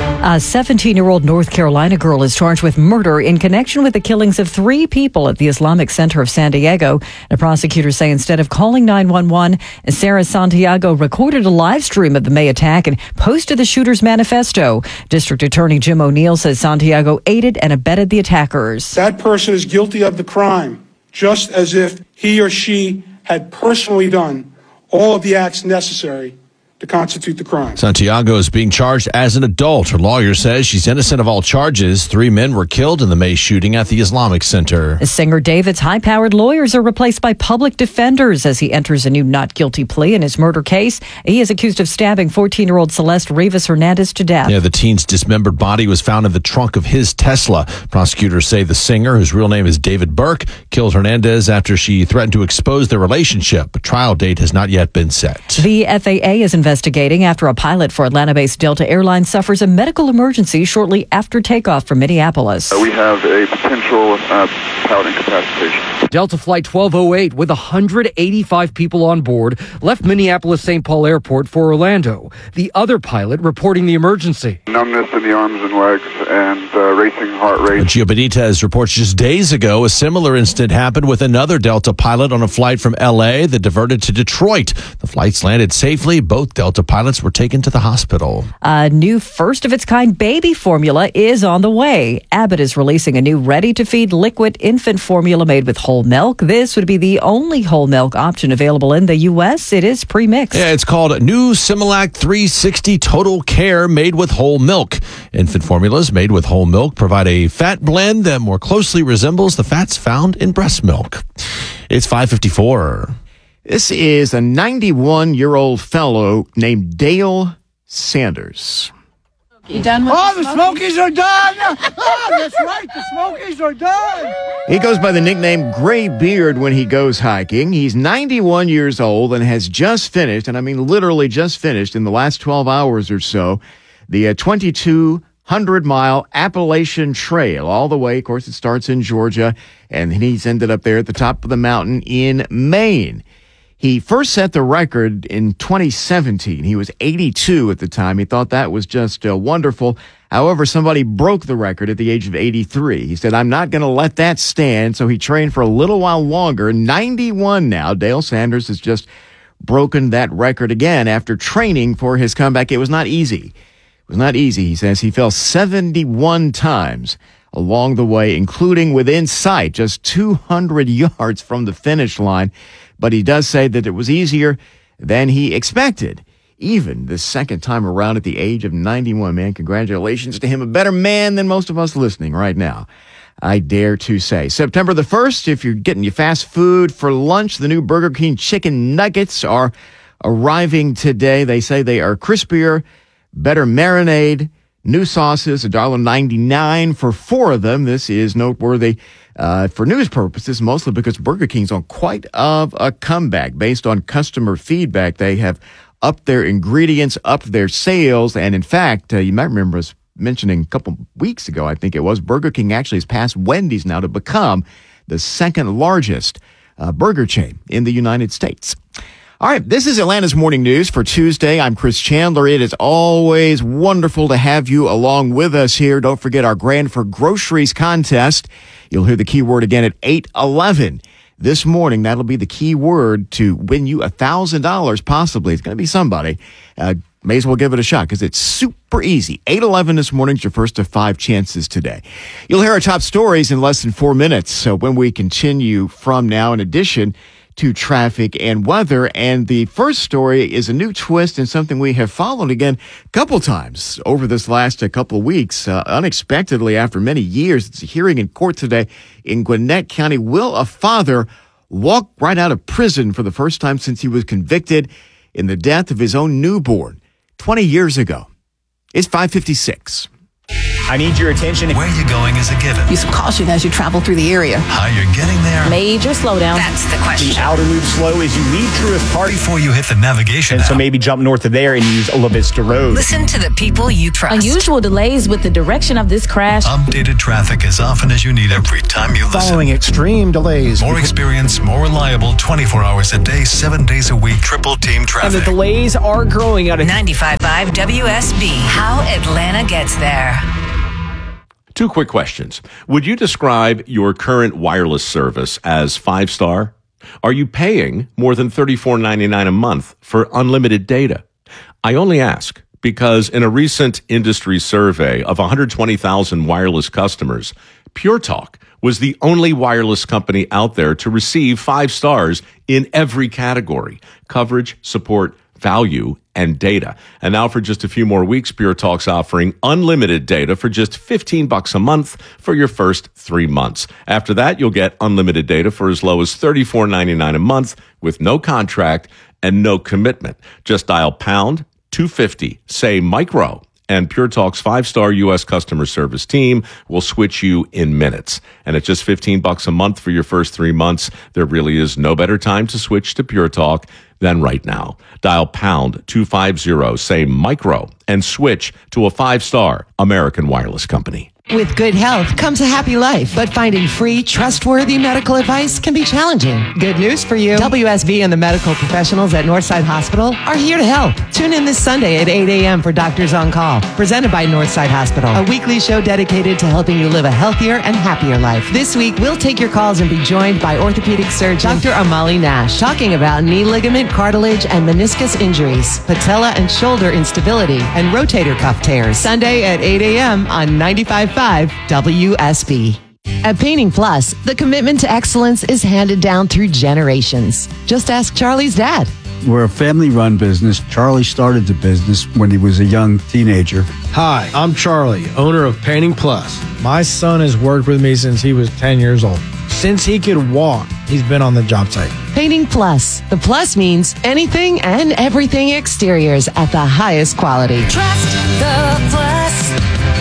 A 17-year-old North Carolina girl is charged with murder in connection with the killings of 3 people at the Islamic Center of San Diego. The prosecutors say instead of calling 911, Sarah Santiago recorded a live stream of the May attack and posted the shooter's manifesto. District Attorney Jim O'Neill says Santiago aided and abetted the attackers. That person is guilty of the crime, just as if he or she had personally done all of the acts necessary to constitute the crime. Santiago is being charged as an adult. Her lawyer says she's innocent of all charges. 3 men were killed in the May shooting at the Islamic Center. Singer David's high-powered lawyers are replaced by public defenders as he enters a new not guilty plea in his murder case. He is accused of stabbing 14-year-old Celeste Rivas Hernandez to death. Yeah, the teen's dismembered body was found in the trunk of his Tesla. Prosecutors say the singer, whose real name is David Burke, killed Hernandez after she threatened to expose their relationship. A trial date has not yet been set. The FAA is investigating after a pilot for Atlanta-based Delta Airlines suffers a medical emergency shortly after takeoff from Minneapolis. We have a potential pilot incapacitation. Delta Flight 1208 with 185 people on board left Minneapolis-St. Paul Airport for Orlando. The other pilot reporting the emergency. Numbness in the arms and legs and racing heart rate. Gio Benitez reports just days ago a similar incident happened with another Delta pilot on a flight from L.A. that diverted to Detroit. The flights landed safely. Both Delta pilots were taken to the hospital. A new first-of-its-kind baby formula is on the way. Abbott is releasing a new ready-to-feed liquid infant formula made with whole milk. This would be the only whole milk option available in the U.S. It is pre-mixed. Yeah, it's called New Similac 360 Total Care made with whole milk. Infant formulas made with whole milk provide a fat blend that more closely resembles the fats found in breast milk. It's 5:54. This is a 91-year-old fellow named Dale Sanders. You done with the Smokies are done! Oh, that's right, the Smokies are done! He goes by the nickname Gray Beard when he goes hiking. He's 91 years old and has just finished, and I mean literally just finished in the last 12 hours or so, the 2,200-mile Appalachian Trail. All the way, of course, it starts in Georgia, and he's ended up there at the top of the mountain in Maine. He first set the record in 2017. He was 82 at the time. He thought that was just wonderful. However, somebody broke the record at the age of 83. He said, I'm not going to let that stand. So he trained for a little while longer. 91 now. Dale Sanders has just broken that record again after training for his comeback. It was not easy. It was not easy. He says he fell 71 times along the way, including within sight, just 200 yards from the finish line. But he does say that it was easier than he expected, even the second time around at the age of 91. Man, congratulations to him. A better man than most of us listening right now, I dare to say. September the 1st, if you're getting your fast food for lunch, the new Burger King chicken nuggets are arriving today. They say they are crispier, better marinade, new sauces, $1.99 for 4 of them. This is noteworthy for news purposes, mostly because Burger King's on quite of a comeback. Based on customer feedback, they have upped their ingredients, upped their sales, and in fact, you might remember us mentioning a couple weeks ago, I think it was, Burger King actually has passed Wendy's now to become the second largest burger chain in the United States. All right, this is Atlanta's Morning News for Tuesday. I'm Chris Chandler. It is always wonderful to have you along with us here. Don't forget our Grand for Groceries contest. You'll hear the keyword again at 8:11 this morning. That'll be the key word to win you $1,000 possibly. It's going to be somebody. may as well give it a shot because it's super easy. 8:11 this morning is your first of 5 chances today. You'll hear our top stories in less than 4 minutes. So when we continue from now, in addition to traffic and weather. And the first story is a new twist and something we have followed again a couple times over this last couple of weeks. Unexpectedly, after many years, it's a hearing in court today in Gwinnett County. Will a father walk right out of prison for the first time since he was convicted in the death of his own newborn 20 years ago? It's 5:56. I need your attention. Where you're going is a given. Use caution as you travel through the area. How you're getting there. Major slowdown. That's the question. The outer loop slow as you leave Truist Park. Before you hit the navigation And app. so maybe jump north of there and use La Vista Road. Listen to the people you trust. Unusual delays with the direction of this crash. Updated traffic as often as you need every time you listen. Following extreme delays. More experience, more reliable, 24 hours a day, 7 days a week, triple team traffic. And the delays are growing out of 95.5 WSB. How Atlanta gets there. 2 quick questions. Would you describe your current wireless service as 5-star? Are you paying more than $34.99 a month for unlimited data? I only ask because in a recent industry survey of 120,000 wireless customers, Pure Talk was the only wireless company out there to receive 5 stars in every category: coverage, support, value, and data. And now for just a few more weeks, Pure Talk's offering unlimited data for just $15 a month for your first 3 months. After that, you'll get unlimited data for as low as $34.99 a month with no contract and no commitment. Just dial pound 250, say micro, and Pure Talk's 5-star U.S. customer service team will switch you in minutes. And at just $15 a month for your first 3 months, there really is no better time to switch to Pure Talk than right now. Dial pound 250, say micro, and switch to a 5-star American wireless company. With good health comes a happy life, but finding free, trustworthy medical advice can be challenging. Good news for you. WSB and the medical professionals at Northside Hospital are here to help. Tune in this Sunday at 8 a.m. for Doctors on Call, presented by Northside Hospital, a weekly show dedicated to helping you live a healthier and happier life. This week, we'll take your calls and be joined by orthopedic surgeon Dr. Amali Nash, talking about knee ligament, cartilage, and meniscus injuries, patella and shoulder instability, and rotator cuff tears. Sunday at 8 a.m. on 95.5 WSB. At Painting Plus, the commitment to excellence is handed down through generations. Just ask Charlie's dad. We're a family-run business. Charlie started the business when he was a young teenager. Hi, I'm Charlie, owner of Painting Plus. My son has worked with me since he was 10 years old. Since he could walk, he's been on the job site. Painting Plus. The plus means anything and everything exteriors at the highest quality. Trust the Plus.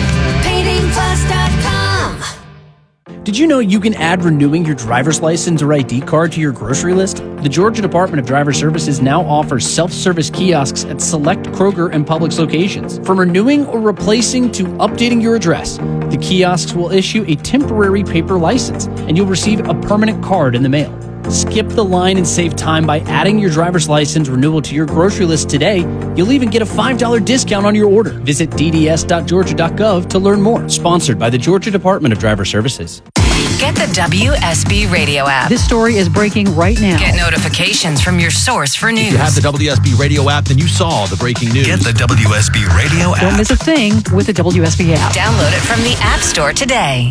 PaintingPlus.com. Did you know you can add renewing your driver's license or ID card to your grocery list? The Georgia Department of Driver Services now offers self-service kiosks at select Kroger and Publix locations. From renewing or replacing to updating your address, the kiosks will issue a temporary paper license, and you'll receive a permanent card in the mail. Skip the line and save time by adding your driver's license renewal to your grocery list today. You'll even get a $5 discount on your order. Visit dds.georgia.gov to learn more. Sponsored by the Georgia Department of Driver Services. Get the WSB radio app. This story is breaking right now. Get notifications from your source for news. If you have the WSB radio app, then you saw the breaking news. Get the WSB radio app. Don't miss a thing with the WSB app. Download it from the App Store today.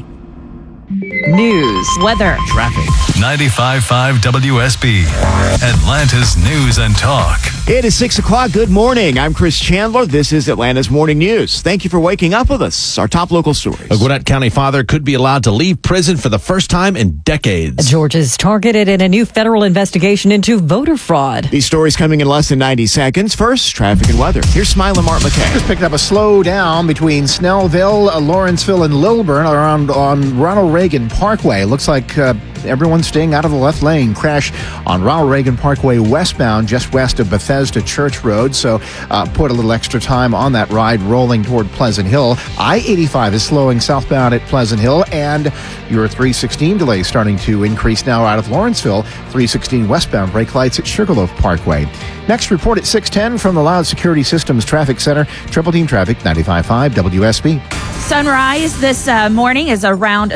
News, weather, traffic. 95.5 WSB, Atlanta's news and talk. It is 6 o'clock. Good morning. I'm Chris Chandler. This is Atlanta's Morning News. Thank you for waking up with us. Our top local stories. A Gwinnett County father could be allowed to leave prison for the first time in decades. Georgia's targeted in a new federal investigation into voter fraud. These stories coming in less than 90 seconds. First, traffic and weather. Here's Smile and Mark McKay. Just picked up a slowdown between Snellville, Lawrenceville, and Lilburn around on Ronald Reagan Parkway. Looks like everyone's staying out of the left lane. Crash on Ronald Reagan Parkway westbound, just west of Bethesda Church Road. So put a little extra time on that ride rolling toward Pleasant Hill. I-85 is slowing southbound at Pleasant Hill, and your 316 delay starting to increase now out of Lawrenceville. 316 westbound brake lights at Sugarloaf Parkway. Next report at 6:10 from the Loud Security Systems Traffic Center. Triple Team Traffic, 95.5 WSB. Sunrise this morning is around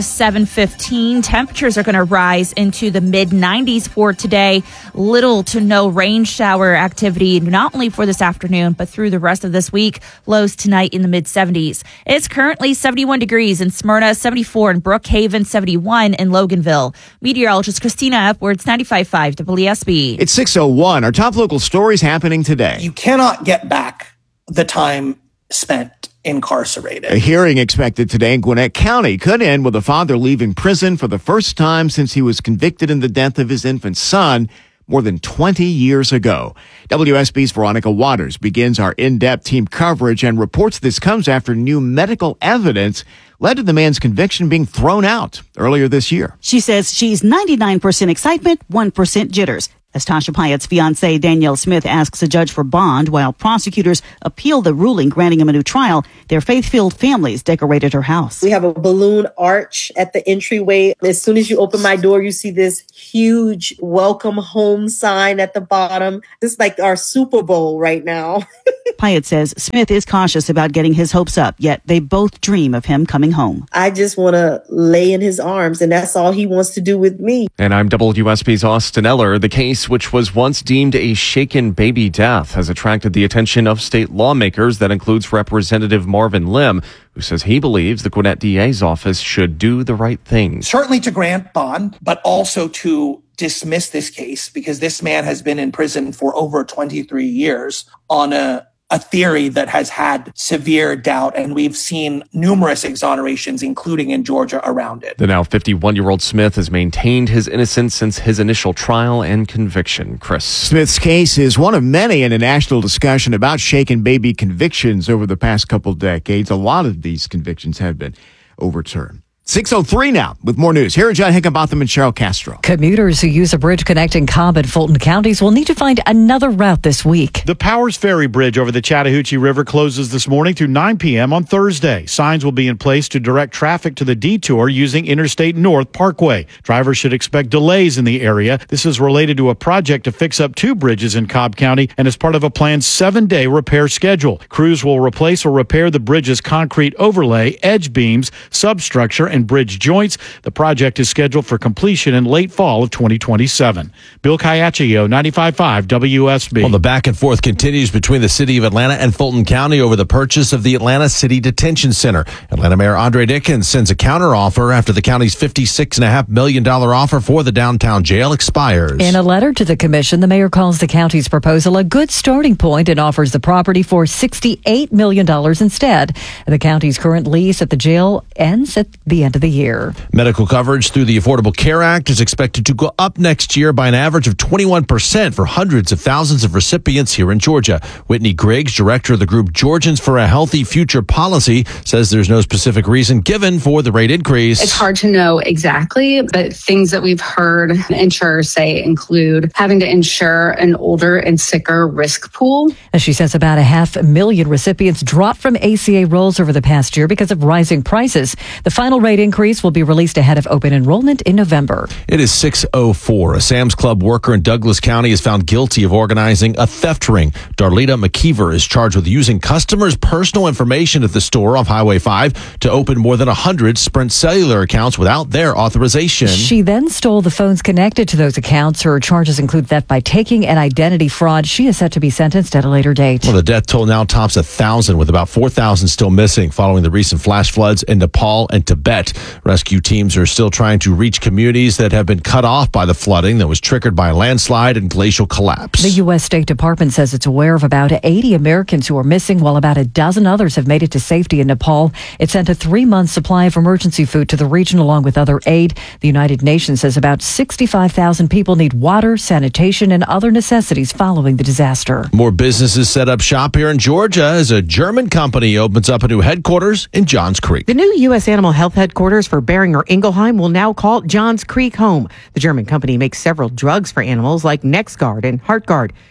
7:15. Temperatures are going to rise into the mid-90s for today. Little to no rain shower activity, not only for this afternoon, but through the rest of this week. Lows tonight in the mid-70s. It's currently 71 degrees in Smyrna, 74 in Brookhaven, 71 in Loganville. Meteorologist Christina Upwards, 95.5 WSB. It's 6:01. Our top local stories happening today. You cannot get back the time spent incarcerated. A hearing expected today in Gwinnett County could end with a father leaving prison for the first time since he was convicted in the death of his infant son more than 20 years ago. WSB's Veronica Waters begins our in-depth team coverage and reports this comes after new medical evidence led to the man's conviction being thrown out earlier this year. She says she's 99% excitement, 1% jitters. As Tasha Pyatt's fiancé, Danielle Smith, asks a judge for bond while prosecutors appeal the ruling granting him a new trial, their faith-filled families decorated her house. We have a balloon arch at the entryway. As soon as you open my door, you see this huge welcome home sign at the bottom. This is like our Super Bowl right now. Pyatt says Smith is cautious about getting his hopes up, yet they both dream of him coming home. I just want to lay in his arms, and that's all he wants to do with me. And I'm WSB's Austin Eller. The case, which was once deemed a shaken baby death, has attracted the attention of state lawmakers. That includes Representative Marvin Lim, who says he believes the Gwinnett DA's office should do the right thing. Certainly to grant bond, but also to dismiss this case because this man has been in prison for over 23 years on a theory that has had severe doubt, and we've seen numerous exonerations, including in Georgia, around it. The now 51-year-old Smith has maintained his innocence since his initial trial and conviction. Chris. Smith's case is one of many in a national discussion about shaken baby convictions over the past couple decades. A lot of these convictions have been overturned. 6:03 now with more news. Here are John Hickenbotham and Cheryl Castro. Commuters who use a bridge connecting Cobb and Fulton counties will need to find another route this week. The Powers Ferry Bridge over the Chattahoochee River closes this morning through 9 p.m. on Thursday. Signs will be in place to direct traffic to the detour using Interstate North Parkway. Drivers should expect delays in the area. This is related to a project to fix up 2 bridges in Cobb County and is part of a planned 7-day repair schedule. Crews will replace or repair the bridge's concrete overlay, edge beams, substructure, and bridge joints. The project is scheduled for completion in late fall of 2027. Bill Caiaccio, 95.5 WSB. Well, the back and forth continues between the city of Atlanta and Fulton County over the purchase of the Atlanta City Detention Center. Atlanta Mayor Andre Dickens sends a counteroffer after the county's $56.5 million offer for the downtown jail expires. In a letter to the commission, the mayor calls the county's proposal a good starting point and offers the property for $68 million instead. The county's current lease at the jail ends at the end of the year. Medical coverage through the Affordable Care Act is expected to go up next year by an average of 21% for hundreds of thousands of recipients here in Georgia. Whitney Griggs, director of the group Georgians for a Healthy Future Policy, says there's no specific reason given for the rate increase. It's hard to know exactly, but things that we've heard insurers say include having to insure an older and sicker risk pool. As she says, about 500,000 recipients dropped from ACA rolls over the past year because of rising prices. The final rate increase will be released ahead of open enrollment in November. It is 6:04. A Sam's Club worker in Douglas County is found guilty of organizing a theft ring. Darlita McKeever is charged with using customers' personal information at the store off Highway 5 to open more than 100 Sprint cellular accounts without their authorization. She then stole the phones connected to those accounts. Her charges include theft by taking and identity fraud. She is set to be sentenced at a later date. Well, the death toll now tops 1,000, with about 4,000 still missing following the recent flash floods in Nepal and Tibet. Rescue teams are still trying to reach communities that have been cut off by the flooding that was triggered by a landslide and glacial collapse. The U.S. State Department says it's aware of about 80 Americans who are missing, while about a dozen others have made it to safety in Nepal. It sent a 3-month supply of emergency food to the region along with other aid. The United Nations says about 65,000 people need water, sanitation, and other necessities following the disaster. More businesses set up shop here in Georgia as a German company opens up a new headquarters in Johns Creek. The new U.S. Animal Health headquarters for Beringer Ingelheim will now call Johns Creek home. The German company makes several drugs for animals like NexGard and HeartGard.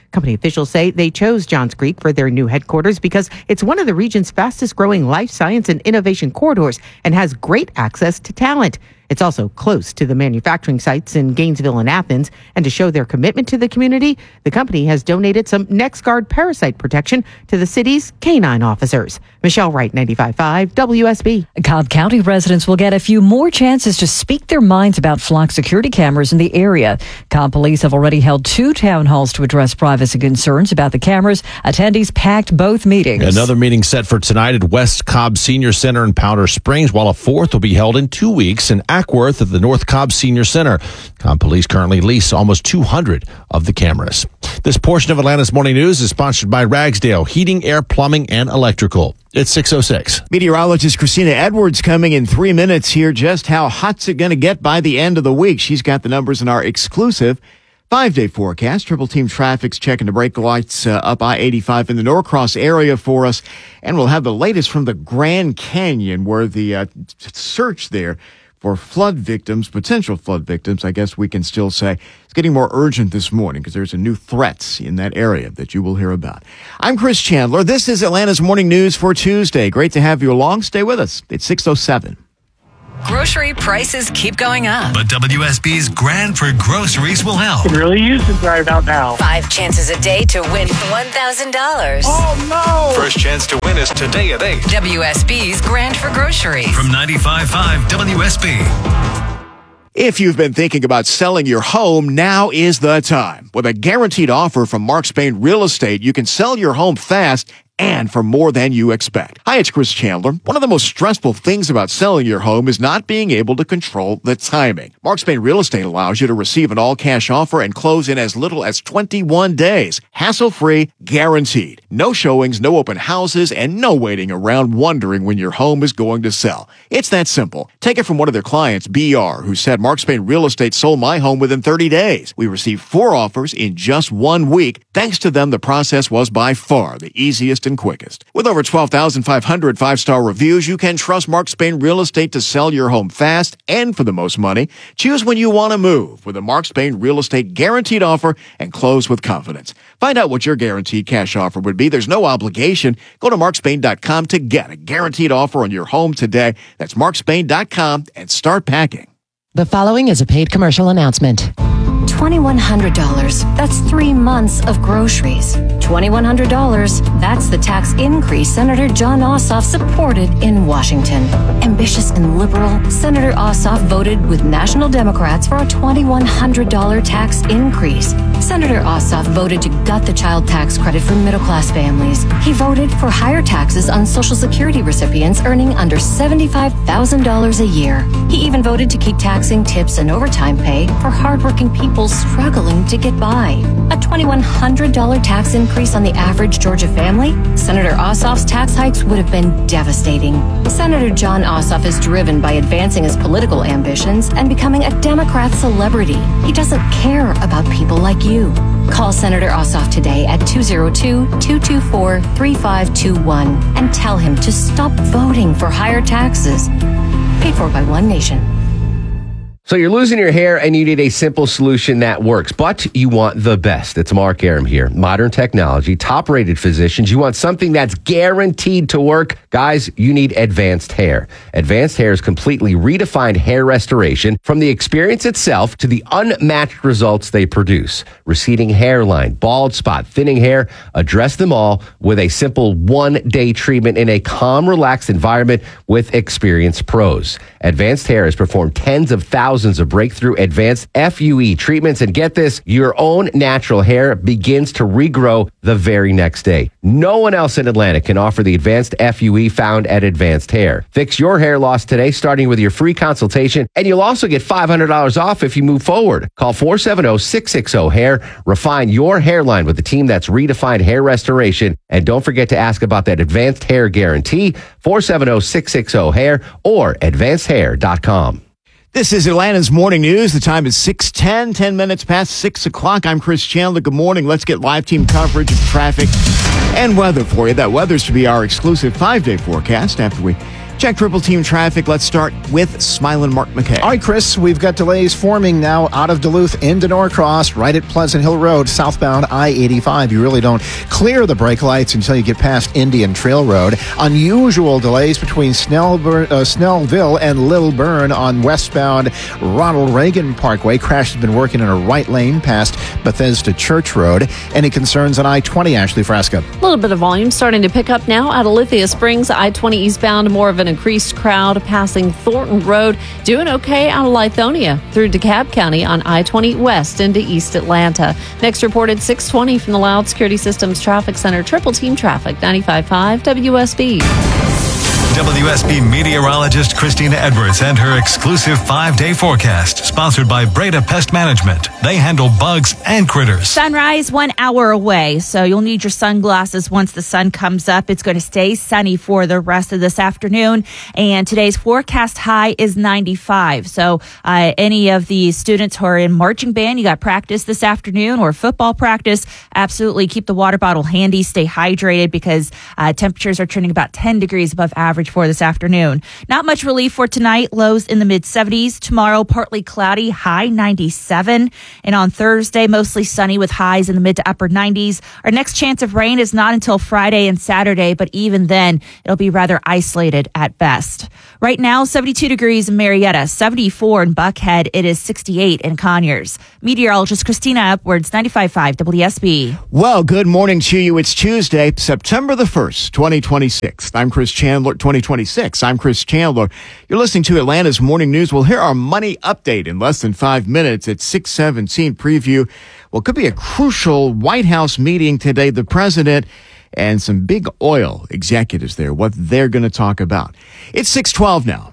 Company officials say they chose Johns Creek for their new headquarters because it's one of the region's fastest growing life science and innovation corridors and has great access to talent. It's also close to the manufacturing sites in Gainesville and Athens. And to show their commitment to the community, the company has donated some NexGard parasite protection to the city's canine officers. Michelle Wright, 95.5 WSB. Cobb County residents will get a few more chances to speak their minds about flock security cameras in the area. Cobb police have already held 2 town halls to address privacy concerns about the cameras. Attendees packed both meetings. Another meeting set for tonight at West Cobb Senior Center in Powder Springs, while a fourth will be held in 2 weeks in Ackworth at the North Cobb Senior Center. Cobb police currently lease almost 200 of the cameras. This portion of Atlanta's Morning News is sponsored by Ragsdale Heating, Air, Plumbing, and Electrical. It's 6:06. Meteorologist Christina Edwards coming in 3 minutes here. Just how hot's it going to get by the end of the week? She's got the numbers in our exclusive 5-day forecast. Triple team traffic's checking the brake lights up I-85 in the Norcross area for us. And we'll have the latest from the Grand Canyon, where the search there for flood victims, potential flood victims, I guess we can still say, it's getting more urgent this morning because there's a new threats in that area that you will hear about. I'm Chris Chandler. This is Atlanta's Morning News for Tuesday. Great to have you along. Stay with us. It's 6:07. Grocery prices keep going up. But WSB's Grand for Groceries will help. Could really use it right about now. 5 chances a day to win $1,000. Oh, no! First chance to win is today at 8. WSB's Grand for Groceries. From 95.5 WSB. If you've been thinking about selling your home, now is the time. With a guaranteed offer from Mark Spain Real Estate, you can sell your home fast and for more than you expect. Hi, it's Chris Chandler. One of the most stressful things about selling your home is not being able to control the timing. Mark Spain Real Estate allows you to receive an all-cash offer and close in as little as 21 days. Hassle-free, guaranteed. No showings, no open houses, and no waiting around wondering when your home is going to sell. It's that simple. Take it from one of their clients, BR, who said Mark Spain Real Estate sold my home within 30 days. We received 4 offers in just 1 week. Thanks to them, the process was by far the easiest and quickest. With over 12,500 5-star reviews, you can trust Mark Spain Real Estate to sell your home fast and for the most money. Choose when you want to move with a Mark Spain Real Estate guaranteed offer and close with confidence. Find out what your guaranteed cash offer would be. There's no obligation. Go to markspain.com to get a guaranteed offer on your home today. That's markspain.com and start packing. The following is a paid commercial announcement. $2,100. That's 3 months of groceries. $2,100. That's the tax increase Senator Jon Ossoff supported in Washington. Ambitious and liberal, Senator Ossoff voted with national Democrats for a $2,100 tax increase. Senator Ossoff voted to gut the child tax credit for middle-class families. He voted for higher taxes on Social Security recipients earning under $75,000 a year. He even voted to keep taxing tips and overtime pay for hardworking people struggling to get by. A $2,100 tax increase on the average Georgia family? Senator Ossoff's tax hikes would have been devastating. Senator Jon Ossoff is driven by advancing his political ambitions and becoming a Democrat celebrity. He doesn't care about people like you. Call Senator Ossoff today at 202-224-3521 and tell him to stop voting for higher taxes. Paid for by One Nation. So you're losing your hair and you need a simple solution that works, but you want the best. It's Mark Arum here. Modern technology, top-rated physicians. You want something that's guaranteed to work. Guys, you need Advanced Hair. Advanced Hair is completely redefined hair restoration from the experience itself to the unmatched results they produce. Receding hairline, bald spot, thinning hair, address them all with a simple 1-day treatment in a calm, relaxed environment with experienced pros. Advanced Hair has performed tens of thousands of breakthrough advanced FUE treatments. And get this, your own natural hair begins to regrow the very next day. No one else in Atlanta can offer the advanced FUE found at Advanced Hair. Fix your hair loss today, starting with your free consultation. And you'll also get $500 off if you move forward. Call 470-660-HAIR. Refine your hairline with the team that's redefined hair restoration. And don't forget to ask about that Advanced Hair Guarantee, 470-660-HAIR or advancedhair.com. This is Atlanta's Morning News. The time is 6:10, 10 minutes past 6 o'clock. I'm Chris Chandler. Good morning. Let's get live team coverage of traffic and weather for you. That weather's to be our exclusive 5-day forecast after we Check Triple Team traffic. Let's start with Smiling Mark McKay. All right, Chris, we've got delays forming now out of Duluth into Norcross, right at Pleasant Hill Road, southbound I-85. You really don't clear the brake lights until you get past Indian Trail Road. Unusual delays between Snellville and Little Burn on westbound Ronald Reagan Parkway. Crash has been working in a right lane past Bethesda Church Road. Any concerns on I-20, Ashley Frasca? A little bit of volume starting to pick up now out of Lithia Springs. I-20 eastbound, more of an increased crowd passing Thornton Road. Doing okay out of Lithonia through DeKalb County on I-20 west into East Atlanta. Next reported 620 from the Loud Security Systems Traffic Center. Triple Team Traffic, 95.5 WSB. WSB meteorologist Christina Edwards and her exclusive 5-day forecast, sponsored by Breda Pest Management. They handle bugs and critters. Sunrise 1 hour away, so you'll need your sunglasses once the sun comes up. It's going to stay sunny for the rest of this afternoon, and today's forecast high is 95. So any of the students who are in marching band, you got practice this afternoon or football practice, absolutely keep the water bottle handy, stay hydrated because temperatures are trending about 10 degrees above average for this afternoon. Not much relief for tonight. Lows in the mid-70s. Tomorrow, partly cloudy, high 97. And on Thursday, mostly sunny with highs in the mid to upper 90s. Our next chance of rain is not until Friday and Saturday, but even then, it'll be rather isolated at best. Right now, 72 degrees in Marietta, 74 in Buckhead. It is 68 in Conyers. Meteorologist Christina Edwards, 95.5 WSB. Well, good morning to you. It's Tuesday, September the 1st, 2026. I'm Chris Chandler. 2026. I'm Chris Chandler. You're listening to Atlanta's Morning News. We'll hear our money update in less than 5 minutes at 6:17 preview. Well, could be a crucial White House meeting today. The president and some big oil executives there, what they're going to talk about. It's 6:12 now.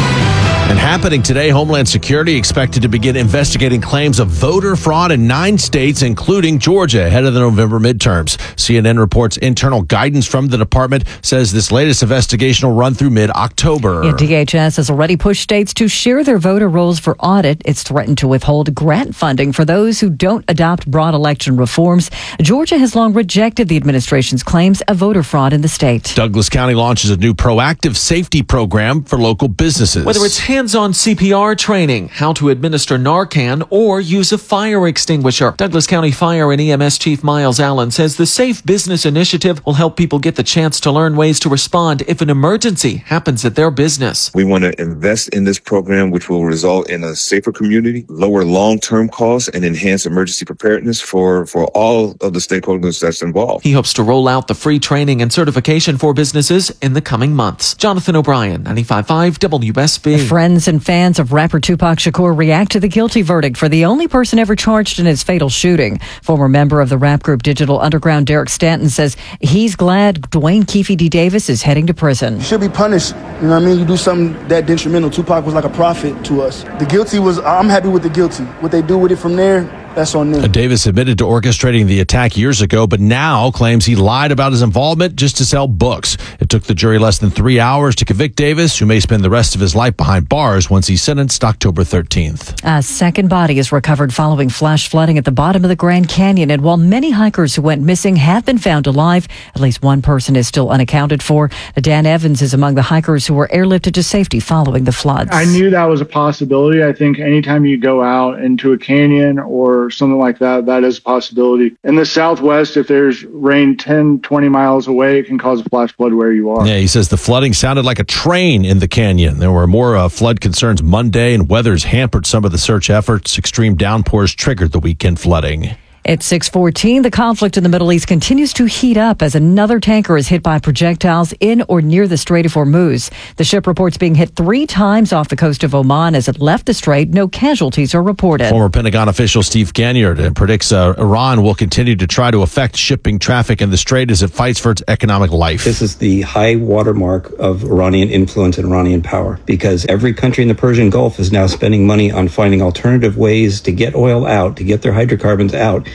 And happening today, Homeland Security expected to begin investigating claims of voter fraud in 9 states, including Georgia, ahead of the November midterms. CNN reports internal guidance from the department says this latest investigation will run through mid-October. Yeah, DHS has already pushed states to share their voter rolls for audit. It's threatened to withhold grant funding for those who don't adopt broad election reforms. Georgia has long rejected the administration's claims of voter fraud in the state. Douglas County launches a new proactive safety program for local businesses. Whether it's hands-on CPR training, how to administer Narcan, or use a fire extinguisher. Douglas County Fire and EMS Chief Miles Allen says the Safe Business Initiative will help people get the chance to learn ways to respond if an emergency happens at their business. We want to invest in this program, which will result in a safer community, lower long-term costs, and enhance emergency preparedness for all of the stakeholders that's involved. He hopes to roll out the free training and certification for businesses in the coming months. Jonathan O'Brien, 95.5 WSB. Friends and fans of rapper Tupac Shakur react to the guilty verdict for the only person ever charged in his fatal shooting. Former member of the rap group Digital Underground, Derek Stanton, says he's glad Dwayne Keefe D. Davis is heading to prison. You should be punished. You know what I mean? You do something that detrimental. Tupac was like a prophet to us. The guilty I'm happy with the guilty. What they do with it from there, that's on them. Davis admitted to orchestrating the attack years ago, but now claims he lied about his involvement just to sell books. It took the jury less than 3 hours to convict Davis, who may spend the rest of his life behind bars once he's sentenced October 13th. A second body is recovered following flash flooding at the bottom of the Grand Canyon. And while many hikers who went missing have been found alive, at least one person is still unaccounted for. Dan Evans is among the hikers who were airlifted to safety following the floods. I knew that was a possibility. I think anytime you go out into a canyon or something like that, that is a possibility. In the Southwest, if there's rain 10, 20 miles away, it can cause a flash flood where you are. Yeah, he says the flooding sounded like a train in the canyon. There were more flood concerns Monday, and weather's hampered some of the search efforts. Extreme downpours triggered the weekend flooding. At 6:14, the conflict in the Middle East continues to heat up as another tanker is hit by projectiles in or near the Strait of Hormuz. The ship reports being hit 3 times off the coast of Oman as it left the strait. No casualties are reported. Former Pentagon official Steve Ganyard predicts Iran will continue to try to affect shipping traffic in the strait as it fights for its economic life. This is the high watermark of Iranian influence and Iranian power, because every country in the Persian Gulf is now spending money on finding alternative ways to get oil out, to get their hydrocarbons out,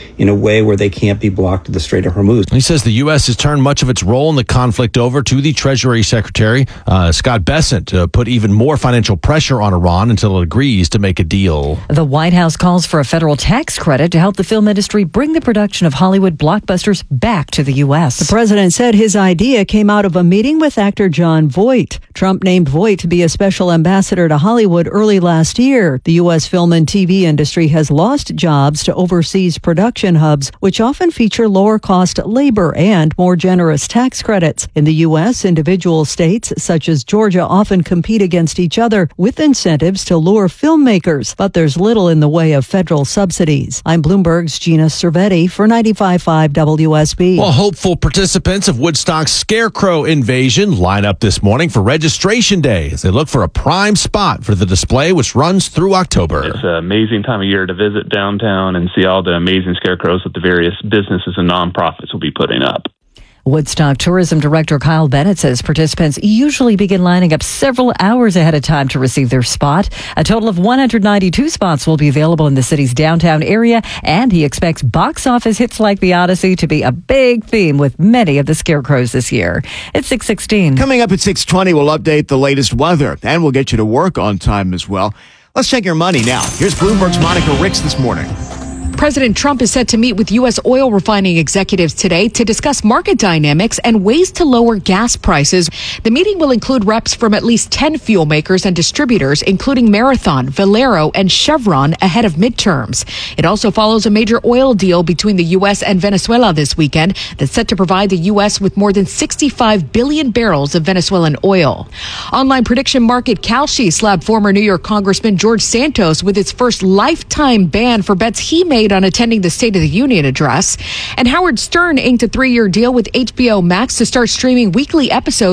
in a way where they can't be blocked to the Strait of Hormuz. He says the U.S. has turned much of its role in the conflict over to the Treasury Secretary, Scott Bessent, to put even more financial pressure on Iran until it agrees to make a deal. The White House calls for a federal tax credit to help the film industry bring the production of Hollywood blockbusters back to the U.S. The president said his idea came out of a meeting with actor Jon Voight. Trump named Voight to be a special ambassador to Hollywood early last year. The U.S. film and TV industry has lost jobs to overseas production hubs, which often feature lower cost labor and more generous tax credits. In the U.S., individual states such as Georgia often compete against each other with incentives to lure filmmakers, but there's little in the way of federal subsidies. I'm Bloomberg's Gina Cervetti for 95.5 WSB. Well, hopeful participants of Woodstock's Scarecrow Invasion line up this morning for registration day as they look for a prime spot for the display, which runs through October. It's an amazing time of year to visit downtown and see all the amazing scarecrows that the various businesses and nonprofits will be putting up. Woodstock Tourism Director Kyle Bennett says participants usually begin lining up several hours ahead of time to receive their spot. A total of 192 spots will be available in the city's downtown area, and he expects box office hits like The Odyssey to be a big theme with many of the scarecrows this year. It's 6:16. Coming up at 6:20, we'll update the latest weather, and we'll get you to work on time as well. Let's check your money now. Here's Bloomberg's Monica Ricks this morning. President Trump is set to meet with U.S. oil refining executives today to discuss market dynamics and ways to lower gas prices. The meeting will include reps from at least 10 fuel makers and distributors, including Marathon, Valero, and Chevron, ahead of midterms. It also follows a major oil deal between the U.S. and Venezuela this weekend that's set to provide the U.S. with more than 65 billion barrels of Venezuelan oil. Online prediction market Kalshi slapped former New York Congressman George Santos with its first lifetime ban for bets he made on attending the State of the Union address. And Howard Stern inked a 3-year deal with HBO Max to start streaming weekly episodes